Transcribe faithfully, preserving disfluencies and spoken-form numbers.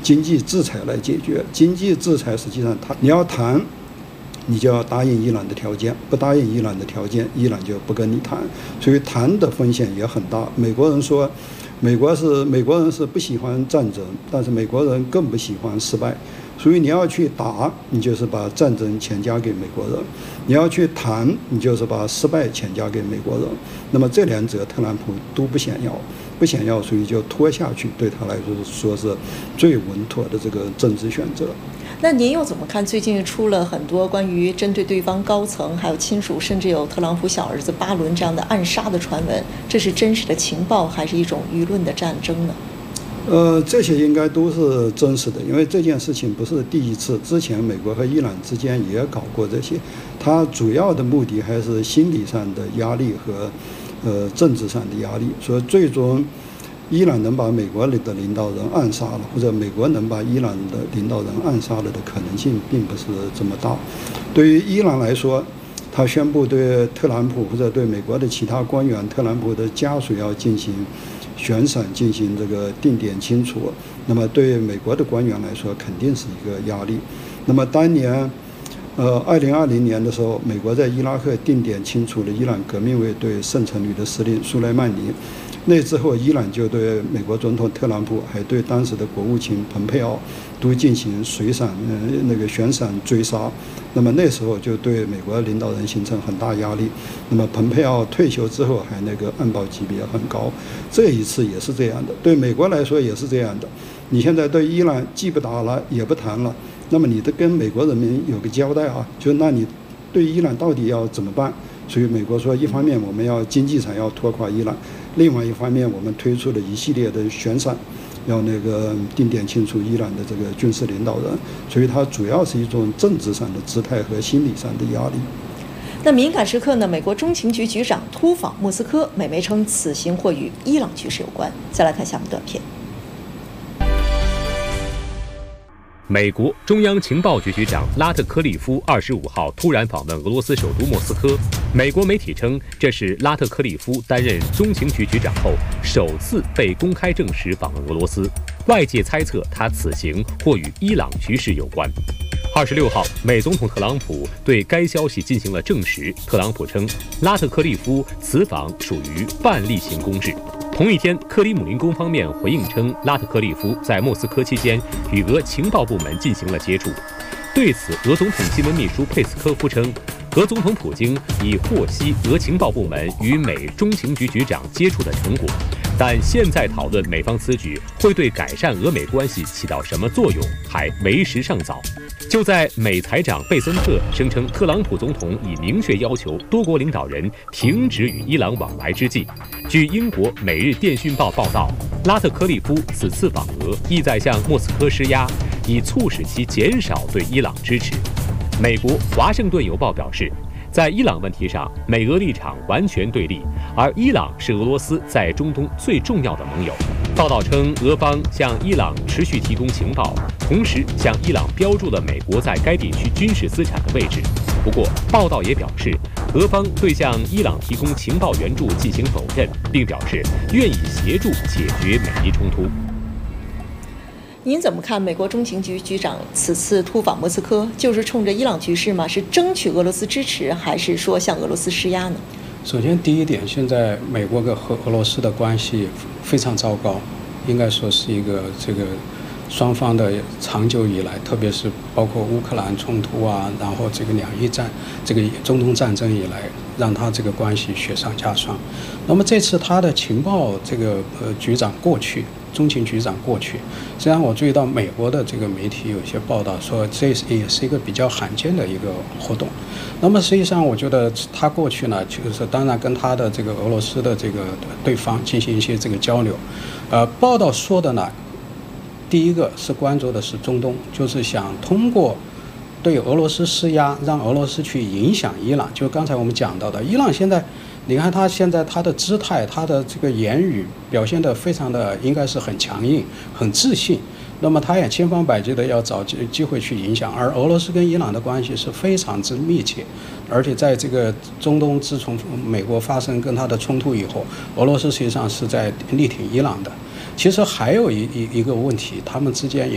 经济制裁来解决。经济制裁实际上它你要谈，你就要答应伊朗的条件，不答应伊朗的条件，伊朗就不跟你谈，所以谈的风险也很大。美国人说，美国是美国人是不喜欢战争，但是美国人更不喜欢失败。所以你要去打，你就是把战争强加给美国人；你要去谈，你就是把失败强加给美国人。那么这两者特朗普都不想要，不想要，所以就拖下去，对他来说说是最稳妥的这个政治选择。 那您又怎么看？最近出了很多关于针对对方高层、还有亲属，甚至有特朗普小儿子巴伦这样的暗杀的传闻，这是真实的情报，还是一种舆论的战争呢？ 呃，这些应该都是真实的，因为这件事情不是第一次，之前美国和伊朗之间也搞过这些，它主要的目的还是心理上的压力和呃政治上的压力，所以最终伊朗能把美国的领导人暗杀了，或者美国能把伊朗的领导人暗杀了的可能性并不是这么大。对于伊朗来说，他宣布对特朗普或者对美国的其他官员、特朗普的家属要进行悬赏，进行这个定点清除，那么对美国的官员来说肯定是一个压力。那么当年呃二零二零年的时候，美国在伊拉克定点清除了伊朗革命卫队圣城旅的司令苏莱曼尼，那之后伊朗就对美国总统特朗普还对当时的国务卿蓬佩奥都进行水伞呃那个悬赏追杀，那么那时候就对美国领导人形成很大压力。那么蓬佩奥退休之后还那个安保级别很高，这一次也是这样的，对美国来说也是这样的。你现在对伊朗既不打了也不谈了，那么你得跟美国人民有个交代啊，就那你对伊朗到底要怎么办？所以美国说，一方面我们要经济上要拖垮伊朗，另外一方面我们推出了一系列的悬赏，要那个定点清除伊朗的这个军事领导人，所以它主要是一种政治上的姿态和心理上的压力。 那敏感时刻呢？美国中情局局长突访莫斯科，美媒称此行或与伊朗局势有关。再来看下面短片。 美国中央情报局局长拉特克利夫二十五号突然访问俄罗斯首都莫斯科。美国媒体称，这是拉特克利夫担任中情局局长后首次被公开证实访问俄罗斯。外界猜测他此行或与伊朗局势有关。二十六号，美总统特朗普对该消息进行了证实。特朗普称，拉特克利夫此访属于半例行公事。同一天，克里姆林宫方面回应称，拉特克利夫在莫斯科期间与俄情报部门进行了接触。对此，俄总统新闻秘书佩斯科夫称，俄总统普京已获悉俄情报部门与美中情局局长接触的成果，但现在讨论美方此举会对改善俄美关系起到什么作用，还为时尚早。就在美财长贝森特声称特朗普总统已明确要求多国领导人停止与伊朗往来之际，据英国《每日电讯报》报道，拉特克利夫此次访俄意在向莫斯科施压，以促使其减少对伊朗支持。美国《华盛顿邮报》表示，在伊朗问题上，美俄立场完全对立，而伊朗是俄罗斯在中东最重要的盟友。报道称，俄方向伊朗持续提供情报，同时向伊朗标注了美国在该地区军事资产的位置。不过，报道也表示，俄方对向伊朗提供情报援助进行否认，并表示愿意协助解决美伊冲突。 您怎么看美国中情局局长此次突访莫斯科，就是冲着伊朗局势吗？是争取俄罗斯支持，还是说向俄罗斯施压呢？ 首先，第一点，现在美国跟和俄罗斯的关系非常糟糕，应该说是一个这个双方的长久以来，特别是包括乌克兰冲突啊，然后这个两伊战、这个中东战争以来，让他这个关系雪上加霜。那么这次他的情报这个呃局长过去。中情局长过去，实际上我注意到美国的这个媒体有一些报道说，这也是一个比较罕见的一个活动。那么实际上，我觉得他过去呢，就是当然跟他的这个俄罗斯的这个对方进行一些这个交流。呃，报道说的呢，第一个是关注的是中东，就是想通过对俄罗斯施压，让俄罗斯去影响伊朗。就刚才我们讲到的，伊朗现在。你看他现在他的姿态，他的这个言语表现得非常的，应该是很强硬、很自信。那么他也千方百计的要找机机会去影响，而俄罗斯跟伊朗的关系是非常之密切，而且在这个中东，自从美国发生跟他的冲突以后，俄罗斯实际上是在力挺伊朗的。其实还有一一一个问题，他们之间也。